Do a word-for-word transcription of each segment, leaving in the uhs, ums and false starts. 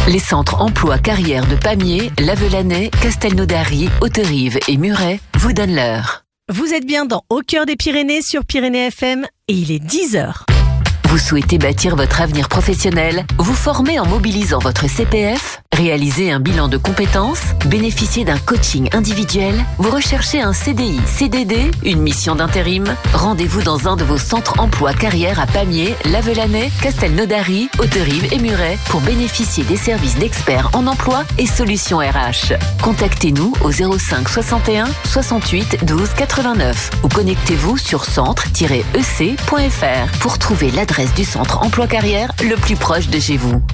Les centres emploi carrière de Pamiers, Lavelanet, Castelnaudary, Hauterive et Muret vous donnent l'heure. Vous êtes bien dans Au cœur des Pyrénées sur Pyrénées F M et il est dix heures. Vous souhaitez bâtir votre avenir professionnel, vous former en mobilisant votre C P F, réaliser un bilan de compétences, bénéficier d'un coaching individuel, vous recherchez un C D I, C D D, une mission d'intérim. Rendez-vous dans un de vos centres emploi carrière à Pamiers, Lavelanet, Castelnaudary, Hauterive et Muret pour bénéficier des services d'experts en emploi et solutions R H. Contactez-nous au zéro cinq soixante et un soixante-huit douze quatre-vingt-neuf ou connectez-vous sur centre tiret e c point f r pour trouver l'adresse du centre emploi carrière le plus proche de chez vous.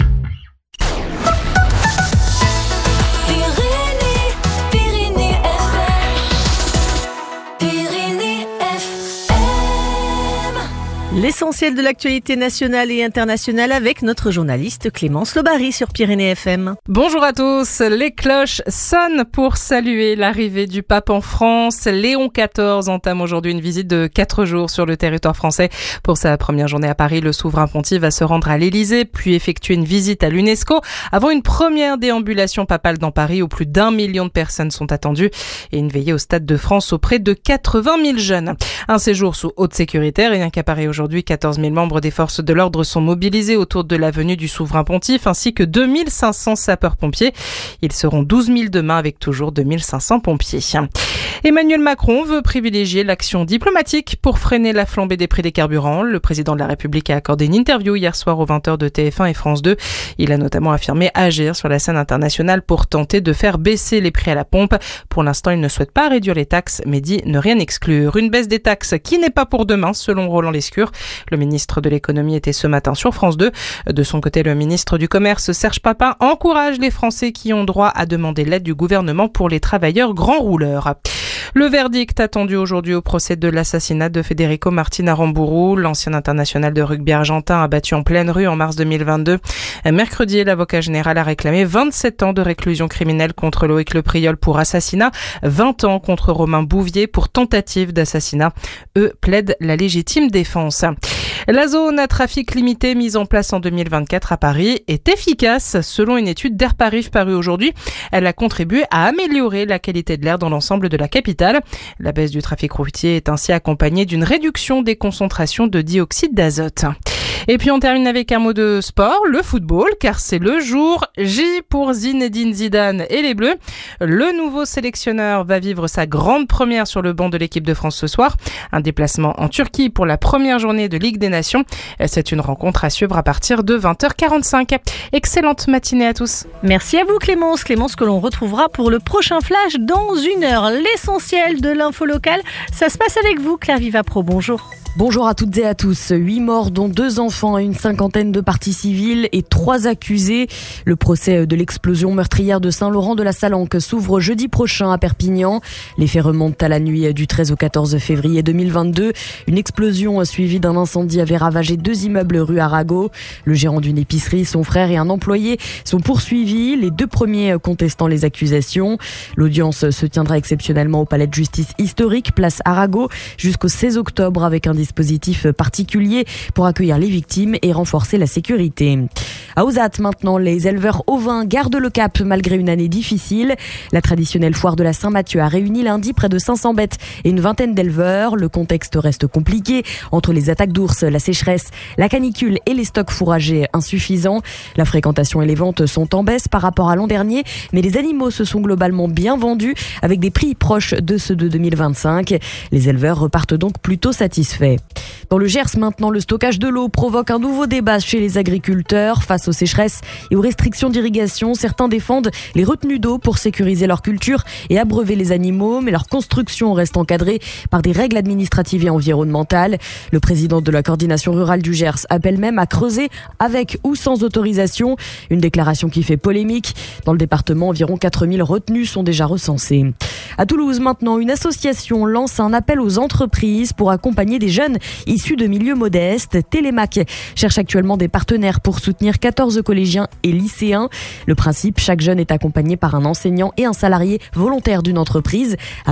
L'essentiel de l'actualité nationale et internationale avec notre journaliste Clémence Lobary sur Pyrénées F M. Bonjour à tous, les cloches sonnent pour saluer l'arrivée du pape en France. Léon quatorze entame aujourd'hui une visite de quatre jours sur le territoire français. Pour sa première journée à Paris, le souverain pontife va se rendre à l'Élysée, puis effectuer une visite à l'UNESCO avant une première déambulation papale dans Paris où plus d'un million de personnes sont attendues et une veillée au Stade de France auprès de quatre-vingt mille jeunes. Un séjour sous haute sécurité, rien qu'à Paris aujourd'hui. Aujourd'hui, quatorze mille membres des forces de l'ordre sont mobilisés autour de la venue du souverain pontife ainsi que deux mille cinq cents sapeurs-pompiers. Ils seront douze mille demain avec toujours deux mille cinq cents pompiers. Emmanuel Macron veut privilégier l'action diplomatique pour freiner la flambée des prix des carburants. Le président de la République a accordé une interview hier soir aux vingt heures de T F un et France deux. Il a notamment affirmé agir sur la scène internationale pour tenter de faire baisser les prix à la pompe. Pour l'instant, il ne souhaite pas réduire les taxes, mais dit ne rien exclure. Une baisse des taxes qui n'est pas pour demain, selon Roland Lescure. Le ministre de l'économie était ce matin sur France deux. De son côté, le ministre du Commerce, Serge Papin, encourage les Français qui ont droit à demander l'aide du gouvernement pour les travailleurs grands rouleurs. Le verdict attendu aujourd'hui au procès de l'assassinat de Federico Martin Aramburu, l'ancien international de rugby argentin abattu en pleine rue en mars deux mille vingt-deux. Mercredi, l'avocat général a réclamé vingt-sept ans de réclusion criminelle contre Loïc Lepriol pour assassinat, vingt ans contre Romain Bouvier pour tentative d'assassinat. Eux plaident la légitime défense. La zone à trafic limité mise en place en deux mille vingt-quatre à Paris est efficace. Selon une étude d'Airparif parue aujourd'hui, elle a contribué à améliorer la qualité de l'air dans l'ensemble de la capitale. La baisse du trafic routier est ainsi accompagnée d'une réduction des concentrations de dioxyde d'azote. Et puis on termine avec un mot de sport, le football, car c'est le jour J pour Zinedine Zidane et les Bleus. Le nouveau sélectionneur va vivre sa grande première sur le banc de l'équipe de France ce soir. Un déplacement en Turquie pour la première journée de Ligue des Nations. C'est une rencontre à suivre à partir de vingt heures quarante-cinq. Excellente matinée à tous. Merci à vous Clémence. Clémence que l'on retrouvera pour le prochain flash dans une heure. L'essentiel de l'info locale, ça se passe avec vous Claire Vivapro. Bonjour. Bonjour à toutes et à tous. Huit morts, dont deux enfants et une cinquantaine de parties civiles et trois accusés. Le procès de l'explosion meurtrière de Saint-Laurent-de-la-Salanque s'ouvre jeudi prochain à Perpignan. Les faits remontent à la nuit du treize au quatorze février deux mille vingt-deux. Une explosion suivie d'un incendie avait ravagé deux immeubles rue Arago. Le gérant d'une épicerie, son frère et un employé sont poursuivis, les deux premiers contestant les accusations. L'audience se tiendra exceptionnellement au palais de justice historique, place Arago, jusqu'au seize octobre avec un dispositif particulier pour accueillir les victimes et renforcer la sécurité. À Ozat maintenant, les éleveurs ovins gardent le cap malgré une année difficile. La traditionnelle foire de la Saint-Mathieu a réuni lundi près de cinq cents bêtes et une vingtaine d'éleveurs. Le contexte reste compliqué entre les attaques d'ours, la sécheresse, la canicule et les stocks fourragers insuffisants. La fréquentation et les ventes sont en baisse par rapport à l'an dernier, mais les animaux se sont globalement bien vendus avec des prix proches de ceux de deux mille vingt-cinq. Les éleveurs repartent donc plutôt satisfaits. Dans le Gers maintenant, le stockage de l'eau provoque un nouveau débat chez les agriculteurs. Face aux sécheresses et aux restrictions d'irrigation, certains défendent les retenues d'eau pour sécuriser leur culture et abreuver les animaux, mais leur construction reste encadrée par des règles administratives et environnementales. Le président de la coordination rurale du Gers appelle même à creuser avec ou sans autorisation. Une déclaration qui fait polémique. Dans le département, environ quatre mille retenues sont déjà recensées. À Toulouse maintenant, une association lance un appel aux entreprises pour accompagner des jeunes issus de milieux modestes. Télémac cherche actuellement des partenaires pour soutenir quatorze collégiens et lycéens. Le principe, chaque jeune est accompagné par un enseignant et un salarié volontaire d'une entreprise.